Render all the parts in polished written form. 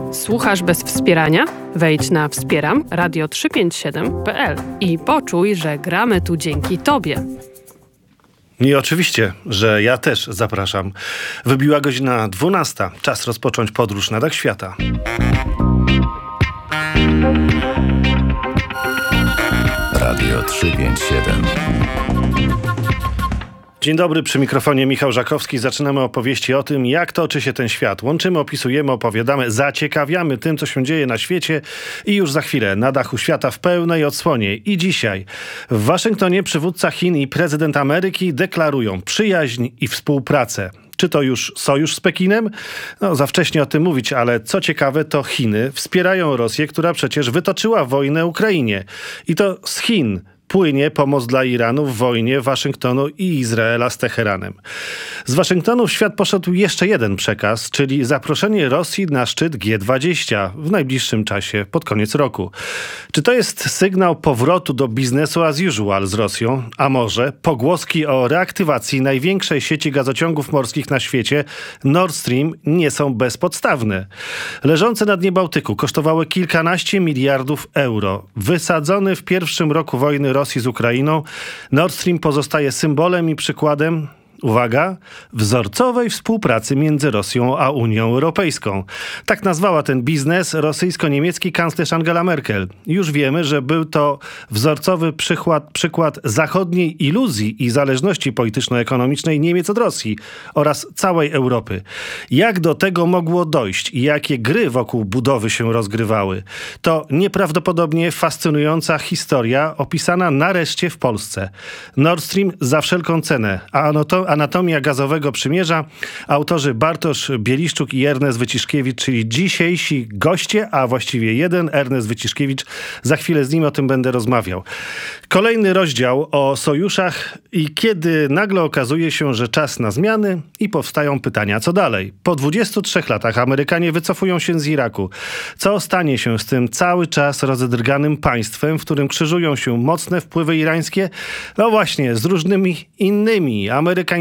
Słuchasz bez wspierania? Wejdź na wspieram radio357.pl i poczuj, że gramy tu dzięki Tobie. I oczywiście, że ja też zapraszam. Wybiła godzina 12. Czas rozpocząć podróż na dach świata. Radio 357. Dzień dobry, przy mikrofonie Michał Żakowski. Zaczynamy opowieści o tym, jak toczy się ten świat. Łączymy, opisujemy, opowiadamy, zaciekawiamy tym, co się dzieje na świecie i już za chwilę na dachu świata w pełnej odsłonie. I dzisiaj w Waszyngtonie przywódca Chin i prezydent Ameryki deklarują przyjaźń i współpracę. Czy to już sojusz z Pekinem? No, za wcześnie o tym mówić, ale co ciekawe, to Chiny wspierają Rosję, która przecież wytoczyła wojnę Ukrainie. I to z Chin płynie pomoc dla Iranu w wojnie Waszyngtonu i Izraela z Teheranem. Z Waszyngtonu w świat poszedł jeszcze jeden przekaz, czyli zaproszenie Rosji na szczyt G20 w najbliższym czasie, pod koniec roku. Czy to jest sygnał powrotu do biznesu as usual z Rosją? A może pogłoski o reaktywacji największej sieci gazociągów morskich na świecie, Nord Stream, nie są bezpodstawne? Leżące na dnie Bałtyku kosztowały kilkanaście miliardów euro. Wysadzony w pierwszym roku wojny Rosji z Ukrainą, Nord Stream pozostaje symbolem i przykładem, uwaga, wzorcowej współpracy między Rosją a Unią Europejską. Tak nazwała ten biznes rosyjsko-niemiecki kanclerz Angela Merkel. Już wiemy, że był to wzorcowy przykład zachodniej iluzji i zależności polityczno-ekonomicznej Niemiec od Rosji oraz całej Europy. Jak do tego mogło dojść i jakie gry wokół budowy się rozgrywały? To nieprawdopodobnie fascynująca historia opisana nareszcie w Polsce. Nord Stream za wszelką cenę, a Anatomia gazowego przymierza. Autorzy Bartosz Bieliszczuk i Ernest Wyciszkiewicz, czyli dzisiejsi goście, a właściwie jeden, Ernest Wyciszkiewicz. Za chwilę z nim o tym będę rozmawiał. Kolejny rozdział o sojuszach i kiedy nagle okazuje się, że czas na zmiany i powstają pytania, co dalej? Po 23 latach Amerykanie wycofują się z Iraku. Co stanie się z tym cały czas rozedrganym państwem, w którym krzyżują się mocne wpływy irańskie? No właśnie, z różnymi innymi amerykańskimi,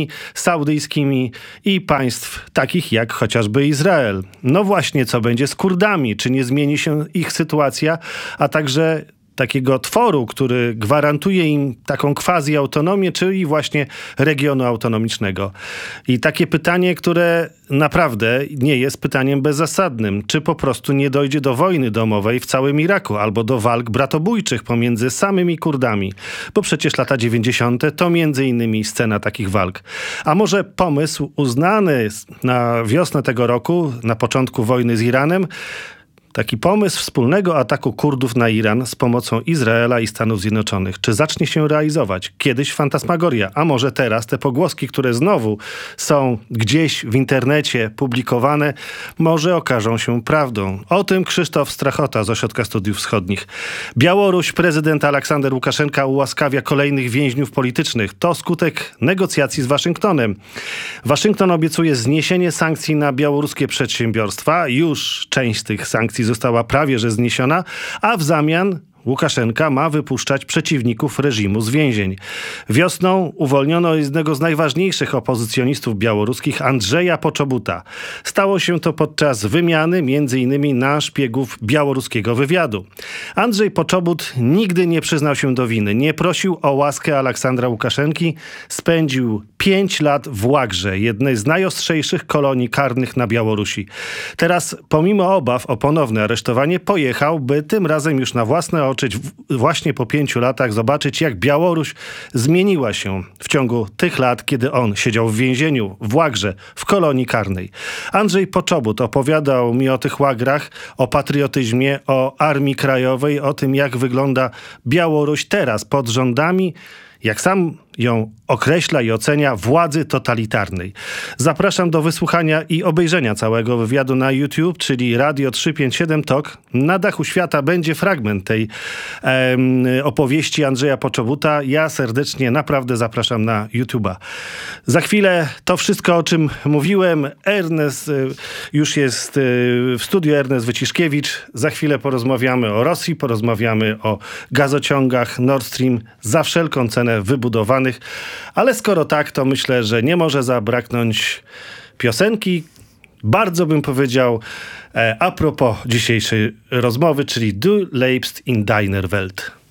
saudyjskimi i państw takich jak chociażby Izrael. No właśnie, co będzie z Kurdami? Czy nie zmieni się ich sytuacja? A także takiego tworu, który gwarantuje im taką quasi-autonomię, czyli właśnie regionu autonomicznego. I takie pytanie, które naprawdę nie jest pytaniem bezzasadnym. Czy po prostu nie dojdzie do wojny domowej w całym Iraku albo do walk bratobójczych pomiędzy samymi Kurdami? Bo przecież lata 90. to między innymi scena takich walk. A może pomysł uznany na wiosnę tego roku, na początku wojny z Iranem, taki pomysł wspólnego ataku Kurdów na Iran z pomocą Izraela i Stanów Zjednoczonych. Czy zacznie się realizować? Kiedyś fantasmagoria, a może teraz te pogłoski, które znowu są gdzieś w internecie publikowane, może okażą się prawdą. O tym Krzysztof Strachota z Ośrodka Studiów Wschodnich. Białoruś, prezydent Aleksander Łukaszenka ułaskawia kolejnych więźniów politycznych. To skutek negocjacji z Waszyngtonem. Waszyngton obiecuje zniesienie sankcji na białoruskie przedsiębiorstwa. Już część z tych sankcji została prawie że zniesiona, a w zamian Łukaszenka ma wypuszczać przeciwników reżimu z więzień. Wiosną uwolniono jednego z najważniejszych opozycjonistów białoruskich, Andrzeja Poczobuta. Stało się to podczas wymiany m.in. na szpiegów białoruskiego wywiadu. Andrzej Poczobut nigdy nie przyznał się do winy, nie prosił o łaskę Aleksandra Łukaszenki, spędził 5 lat w Łagrze, jednej z najostrzejszych kolonii karnych na Białorusi. Teraz, pomimo obaw o ponowne aresztowanie, pojechał, by tym razem już na własne oczy właśnie po 5 latach zobaczyć, jak Białoruś zmieniła się w ciągu tych lat, kiedy on siedział w więzieniu, w Łagrze, w kolonii karnej. Andrzej Poczobut opowiadał mi o tych łagrach, o patriotyzmie, o Armii Krajowej, o tym, jak wygląda Białoruś teraz pod rządami, jak sam ją określa i ocenia, władzy totalitarnej. Zapraszam do wysłuchania i obejrzenia całego wywiadu na YouTube, czyli Radio 357 Talk. Na dachu świata będzie fragment tej opowieści Andrzeja Poczobuta. Ja serdecznie naprawdę zapraszam na YouTube'a. Za chwilę to wszystko, o czym mówiłem. Ernest już jest w studiu, Ernest Wyciszkiewicz. Za chwilę porozmawiamy o Rosji, porozmawiamy o gazociągach Nord Stream za wszelką cenę wybudowanych. Ale skoro tak, to myślę, że nie może zabraknąć piosenki, bardzo bym powiedział a propos dzisiejszej rozmowy, czyli Du lebst in deiner Welt.